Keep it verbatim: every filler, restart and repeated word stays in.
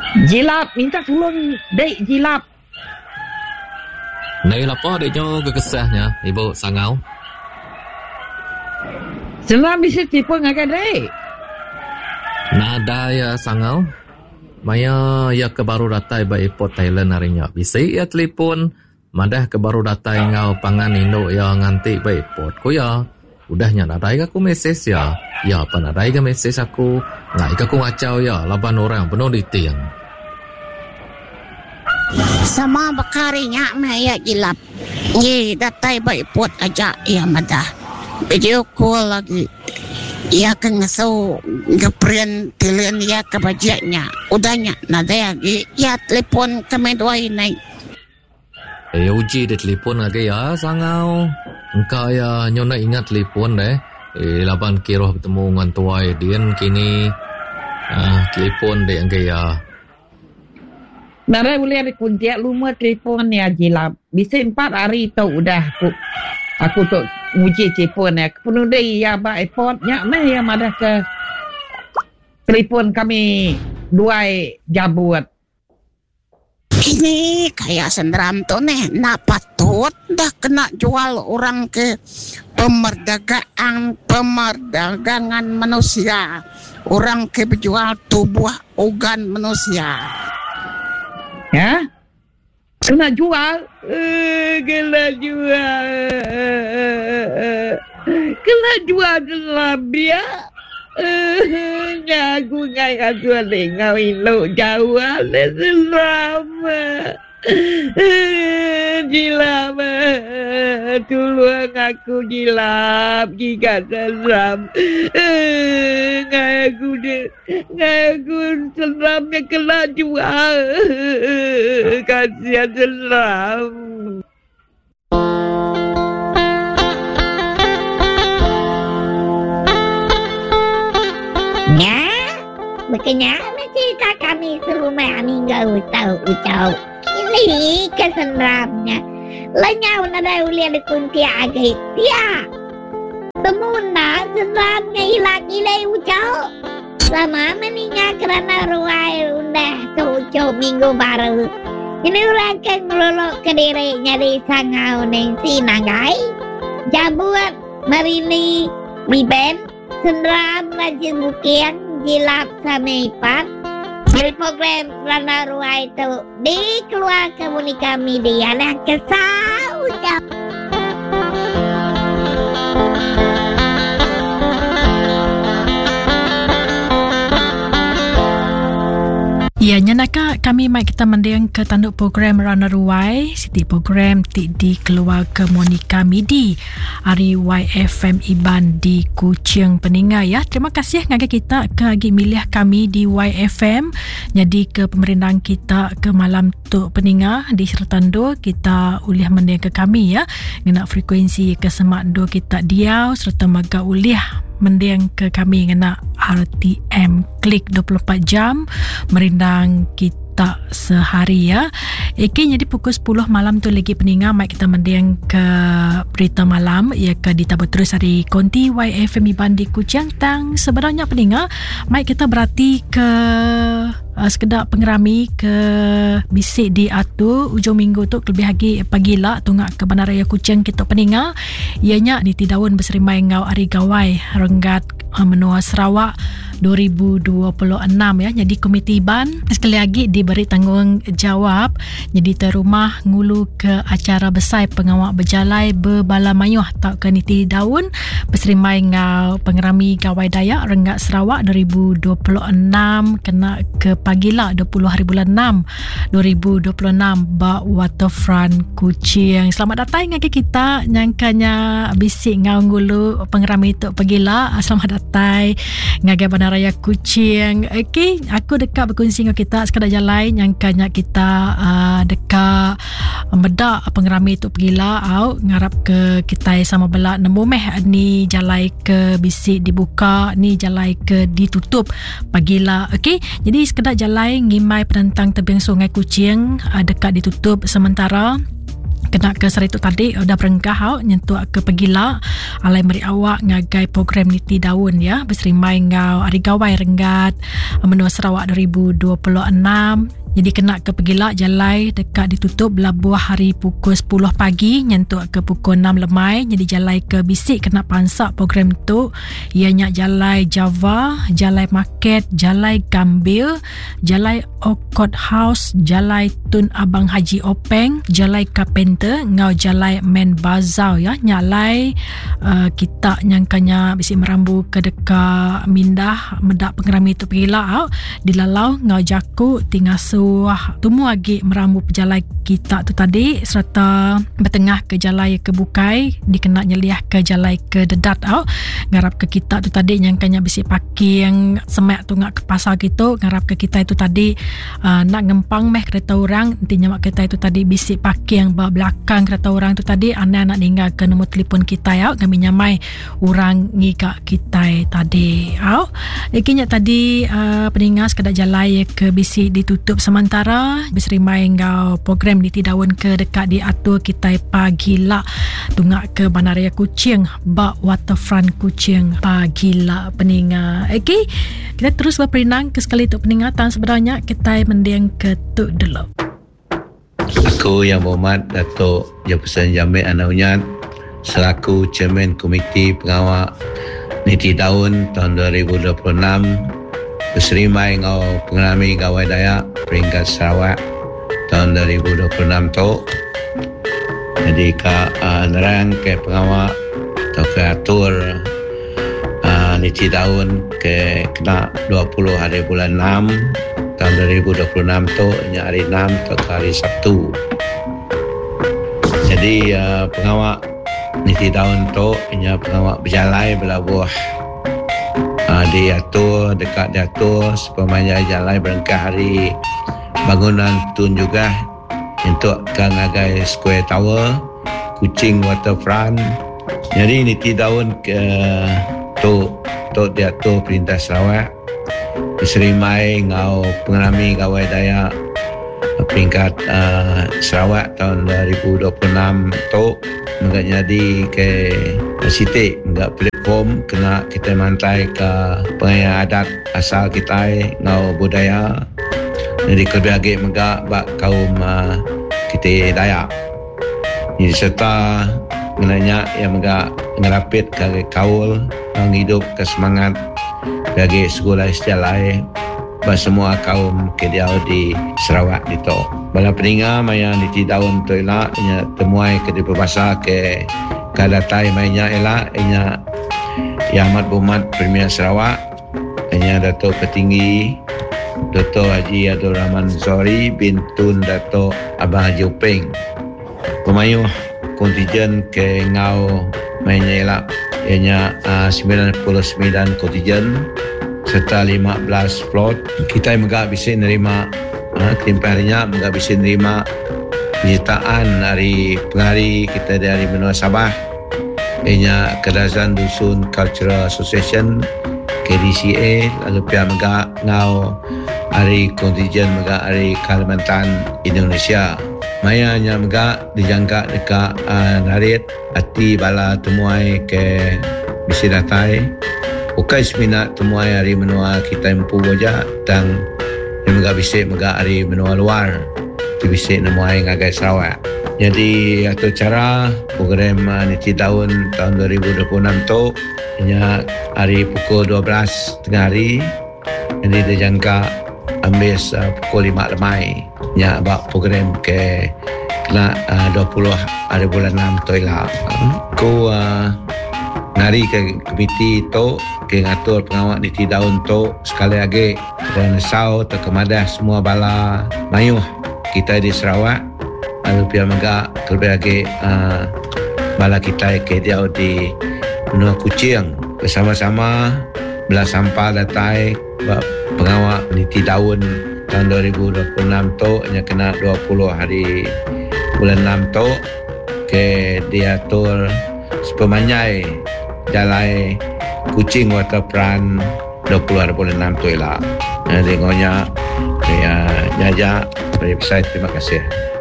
Jilap, minta tolong dek Jilap. Này lapor dek nyo kekesahnya, Ibu Sangau. Senang bisa telefon dengan dek. Nada ya Sangau. Maya ya ke baru datai ba airport Thailand harinya. Bisa ya telefon. Madah ke baru datai ngau pangan Indo ya nganti ba airport ko ya. Udahnya nadai aku mesej ya. Ya apa nadai ke mesej aku. Ngai aku ngacau ya. Laban orang penuh di tiang. Sama bakarinya Maya Jilap. Ye datai ba airport aja ya madah. Video call lagi. Ya kan ngasau ngepren tilian ya kebajiaknya. Udahnya nadai lagi. Ya telepon kami dua ini. Eh uji di telepon lagi ya Sangau. Engkau ya nyona ingat telepon deh. Eh laban kira bertemu dengan tuai Dian kini. Ah telepon deh engkau ya. Nara boleh ada kuntiak rumah telefon ya Jilap. Bisa empat hari tu udah aku aku tu uji telefon ya. Penuh deh ya ba airportnya meh ya madah ke telefon kami dua jabut. Ini kayak senderam tuh nih, nak patut dah kena jual orang ke pemerdagangan pemerdagangan manusia, orang ke berjual tubuh organ manusia. Ya? Kena jual? Eh, kena jual. Kena jual dalam dia. Eh, aku ngai aku lengau ilo jauh le seram. Jilap. Tolong aku Jilap jika seram. Ngai aku de ngai aku seramnya kena jual. Kasihan seram. Ya, makanya cerita kami serumah meninggal tahu ucau. Ini kesenramnya. Lenyau nada ulian di kuntia agak ya. Temuna senramnya hilang ilai ucau. Sama meninggal kerana ruai undah tu ucau minggu baru. Ini orang kan ngelolok ke dirinya di Sangau neng Sinanggai. Jabut marini biben. Senram rajin bukian Jilap sama Ipan. Dari program Rana Ruai itu di keluar komunika media yang kesal ucap. Ya, nyanaka kami mai kita mendiang ke tanduk program Rana Ruai, siti program ti di keluar ke Monika Midi, Ari Y F M Iban di Kuching Peninggal ya. Terima kasih ngagai kita ke agi milih kami di Y F M. Jadi ke pemerintahan kita ke malam tu Peninggal di Sertando kita ulih mendiang ke kami ya. Ngena frekuensi ke semak do kita diau serta maga ulih mendiang ke kami ngena R T M klik dua puluh empat jam merindang kita sehari ya. Eki jadi pukul sepuluh malam tu lagi Peninggal mai kita mendiang ke berita malam ya ke ditabut terus hari konti Y F M Iban di Kuching tang sebenarnya Peninggal mai kita berarti ke uh, sekedar pengerami ke bisik di Atu ujung minggu tu lebih lagi pagi lah tungak ke Bandaraya Kuching kita Peninggal ianya ni tidawun berserimai ngau ari gawai renggat uh, menua Sarawak dua ribu dua puluh enam ya. Jadi komiti Iban sekali lagi diberi tanggungjawab jadi terumah ngulu ke acara besar pengawal berjalai berbala mayuh tak ke niti daun berserimai ngau pengerami gawai Dayak Renggat Sarawak dua ribu dua puluh enam kena ke pagilah dua puluh hari bulan enam dua ribu dua puluh enam ba waterfront Kuching. Selamat datang ngaki kita nyangkanya bisik ngau ngulu pengerami tu pagilah. Selamat datang ngagi Bandaraya Kuching. Okey, aku dekat berkongsi dengan kita sekadar jalan nyangkanya kita uh, dekat medak pengerami tu pagilah au ngarap ke kita sama belak nemu meh ni jalan ke bisik dibuka ni jalan ke ditutup pagilah. Okey, jadi sekadar jalan ngimai penentang tebing sungai Kuching uh, dekat ditutup sementara kena ke seritu tadi udah berenggah hau nyentuh ke pegila alai meri awak ngagai program niti daun ya berserimai ngau hari gawai renggat menua Sarawak dua ribu dua puluh enam. Jadi kena ke pegila jalai dekat ditutup Labuah hari pukul sepuluh pagi nyentuh ke pukul enam lemai. Jadi jalai ke bisik kena pansak program tu ianya jalai Java, jalai Market, jalai Gambil, jalai Okot House, jalai Tun Abang Haji Openg, jalai Carpenter ngau jalai Men Bazau ya nyalai uh, kita nyangkanya bisik merambu ke dekat Mindah medak pengerami tu pegila au dilalau ngau jaku tingasu wah tumu lagi meramu pejalai kita tu tadi serta bertengah ke jalai ke Bukai dikena nyeliah ke jalai ke Dedat au ngarap ke kita tu tadi nyangkanya bisi paki yang semak tu ngak ke pasar gitu ngarap ke kita itu tadi uh, nak ngempang meh kereta orang intinya mak kita itu tadi bisi paki yang belakang kereta orang tu tadi anak-anak ninggal ke nombor telefon kita ya kami nyamai orang ngika kita tadi au ikinya tadi uh, peningas kedak jalai ke bisi ditutup sementara berserimai ngau program di Tidawun ke dekat diatur kita pagila tungak ke Bandaraya Kuching bak waterfront Kuching pagila peninga. Okey, kita terus berperinang ke sekali tu peningatan sebenarnya kita mendiang ke tu dulu. Aku yang berhormat Datuk Jefferson Jamil Anaunyat selaku Chairman Komiti Pengawal Niti Daun tahun dua ribu dua puluh enam berserimai ngau pengalami gawai Dayak peringkat Sarawak tahun dua ribu dua puluh enam tu. Jadi ka uh, nerang ke pengawal atau ke atur uh, Niti Daun ke kena dua puluh hari bulan enam tahun dua ribu dua puluh enam tu nya hari enam atau hari Sabtu. Jadi uh, pengawal Niti Daun tu nya pengawal berjalai belabuh Uh, diatur dekat diatur supaya jalan berengkah hari bangunan tun juga untuk ke ngagai Square Tower Kuching Waterfront. Jadi Niti Daun ke tu tu diatur Perintah Sarawak diserimai ngau pengalami gawai Dayak peringkat uh, Sarawak tahun dua ribu dua puluh enam tu enggak jadi ke sitik enggak platform kena kita mantai ke pengaya adat asal kita ngau budaya jadi kelebih megak bak kaum uh, kita Dayak jadi serta menanya yang megak ngerapit ke kaul yang hidup ke semangat bagi sekolah sejalai bagi semua kaum kediau di Sarawak itu. Bala peninga maya Niti Daun tu elak nya temuai ke di berbahasa ke kadatai mainnya elak nya Yang Amat Berhormat Premier Sarawak nya Datuk Petinggi Dato' Haji Abdul Rahman Zori bin Tun Dato' Abang Haji Upeng. Pemayuh kontijen ke ngau mainnya elak ianya uh, sembilan puluh sembilan kontijen serta lima belas float. Kita megak bisa nerima uh, ketimpahnya megak bisa nerima penyertaan dari pengari kita dari benua Sabah ianya Kedazan Dusun Cultural Association K D C A lalu pihak megak ngau hari kontijen megak hari Kalimantan Indonesia. Maya nya megak dijangka dekat uh, narit hati bala temuai ke bisi datai ukai seminat temuai hari menua kita empu wajah dan yang megak bisi megak hari menua luar tu bisi nemuai ngagai Sarawak. Jadi atau cara program uh, Niti Daun tahun dua ribu dua puluh enam tu nya hari pukul dua belas tengah hari jadi dijangka ambil uh, pukul lima lemai nya bak program ke kena uh, dua puluh hari bulan enam tu lah. Ku uh, ngari ke komiti tu ke ngatur pengawal Niti Daun tu sekali lagi dan sau terkemadah semua bala mayuh kita di Sarawak lalu pihak megak terlebih lagi uh, bala kita ke dia di benua Kuching bersama-sama belah sampah datai pengawal Niti Daun tahun dua ribu dua puluh enam tu nya kena dua puluh hari bulan enam tu ke diatur sepemanyai jalai Kuching Waterfront dua puluh hari bulan enam tu lah. Jadi ngonya ya jaja dari saya terima kasih.